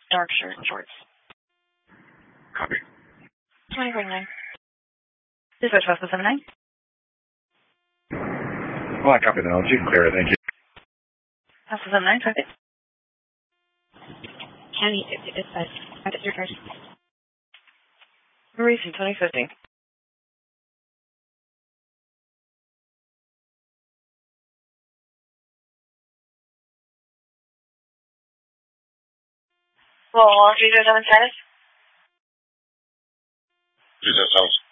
dark shirt and shorts. Copy. 2049. Dispatch Vespa 79. Well, I copy the notes. You can clear it. Thank you. Vespa 79, traffic. County 50 dispatch. That's your first. Maurice 2050. Well, 307 status? 307.